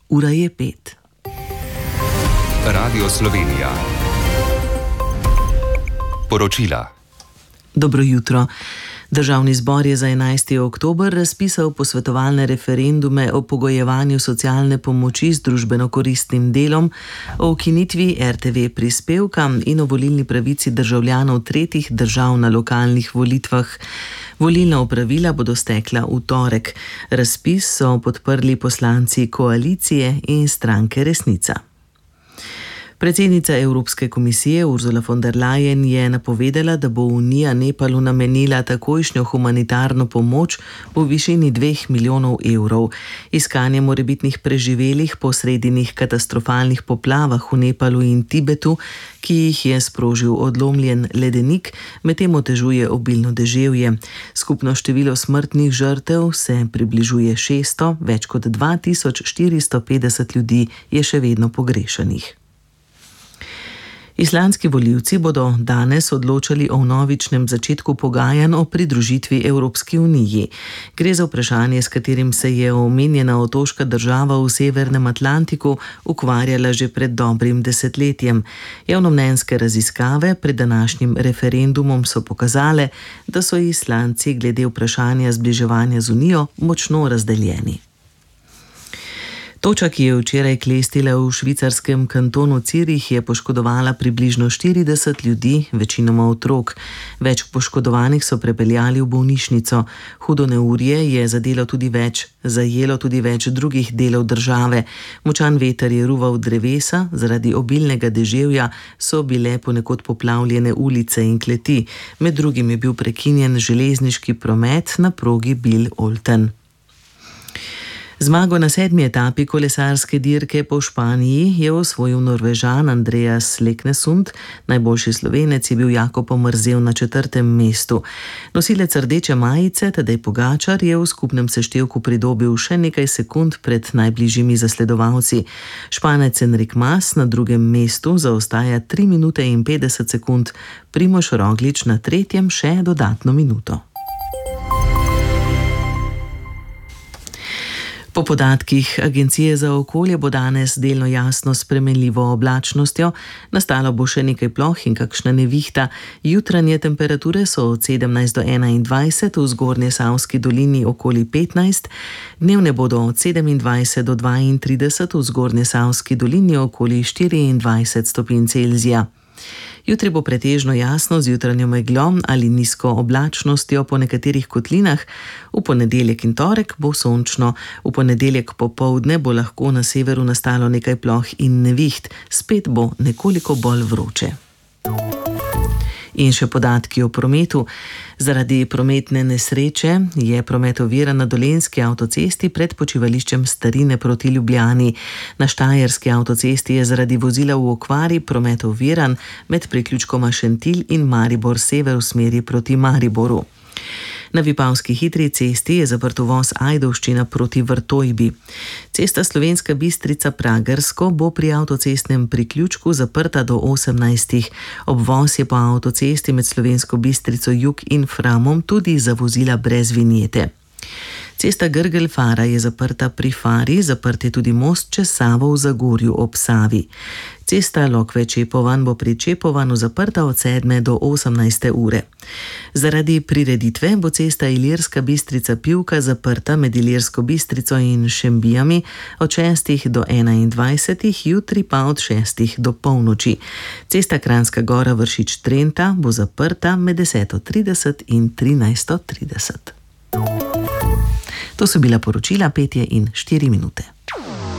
Ura je 5. Radio Slovenija. Poročila. Dobro jutro. Državni zbor je za 11. oktober razpisal posvetovalne referendume o pogojevanju socialne pomoči z družbeno koristnim delom, o ukinitvi RTV prispevka in o volilni pravici državljanov tretjih držav na lokalnih volitvah. Volilna opravila bodo stekla v torek. Razpis so podprli poslanci koalicije in stranke Resnica. Predsednica Evropske komisije Ursula von der Leyen je napovedala, da bo Unija Nepalu namenila takojšnjo humanitarno pomoč v višini 2 milijonov evrov. Iskanje morebitnih preživelih po sredinih katastrofalnih poplavah v Nepalu in Tibetu, ki jih je sprožil odlomljen ledenik, medtem otežuje obilno deževje. Skupno število smrtnih žrtev se približuje 600, več kot 2450 ljudi je še vedno pogrešanih. Islandski volivci bodo danes odločali o vnovičnem začetku pogajanj o pridružitvi Evropski uniji. Gre za vprašanje, s katerim se je omenjena otoška država v Severnem Atlantiku ukvarjala že pred dobrim desetletjem. Javnomnenjske raziskave pred današnjim referendumom so pokazale, da so Islandci glede vprašanja zbliževanja z Unijo močno razdeljeni. Toča, ki je včeraj klestila v švicarskem kantonu Zürich, je poškodovala približno 40 ljudi, večinoma otrok. Več poškodovanih so prepeljali v bolnišnico. Hudo neurje je zajelo tudi več drugih delov države. Močan veter je ruval drevesa, zaradi obilnega deževja so bile ponekod poplavljene ulice in kleti. Med drugim je bil prekinjen železniški promet na progi Biel-Olten. Zmago na 7. etapi kolesarske dirke po Španiji je osvojil Norvežan Andreas Leknesund, najboljši Slovenec je bil Jakob Omerzel na 4. mestu. Nosilec rdeče majice Tadej Pogačar je v skupnem seštevku pridobil še nekaj sekund pred najbližjimi zasledovalci. Španec Enric Mas na 2. mestu zaostaja 3 minute in 50 sekund, Primož Roglič na 3. še dodatno minuto. Po podatkih Agencije za okolje bo danes delno jasno s spremenljivo oblačnostjo, nastalo bo še nekaj ploh in kakšna nevihta. Jutranje temperature so od 17 do 21, v Zgornjesavski dolini okoli 15, dnevne bodo od 27 do 32, v Zgornjesavski dolini okoli 24 stopinj Celzija. Jutri bo pretežno jasno z jutranjo meglo ali nizko oblačnostjo po nekaterih kotlinah, v ponedeljek in torek bo sončno, v ponedeljek popoldne bo lahko na severu nastalo nekaj ploh in neviht, spet bo nekoliko bolj vroče. In še podatki o prometu. Zaradi prometne nesreče je promet oviran na Dolenjski avtocesti pred počivališčem Starine proti Ljubljani. Na Štajerski avtocesti je zaradi vozila v okvari promet oviran med priključkoma Šentilj in Maribor sever v smeri proti Mariboru. Na Vipavski hitri cesti je zaprt uvoz Ajdovščina proti Vrtojbi. Cesta Slovenska Bistrica-Pragersko bo pri avtocestnem priključku zaprta do 18. Obvoz je po avtocesti med Slovensko Bistrico Jug in Framom tudi za vozila brez vinjete. Cesta Grgelj-Fara je zaprta pri Fari, zaprt je tudi most čez Savo v Zagorju ob Savi. Cesta Lokve-Čepovan bo pri Čepovanu zaprta od 7. do 18. ure. Zaradi prireditve bo cesta Ilirska Bistrica-Pivka zaprta med Ilirsko Bistrico in Šembijami od 6. do 21. jutri pa od 6. do polnoči. Cesta Kranjska Gora-Vršič-Trenta bo zaprta med 10.30 in 13.30. To so bila poročila 5 in 4 minute.